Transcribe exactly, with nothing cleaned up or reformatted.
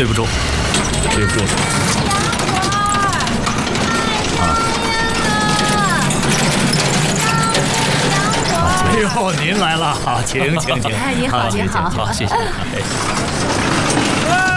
对不住，对不住。啊！哎呦，您来了，好，请请请。 哎，你好，你好， 好，谢谢。哎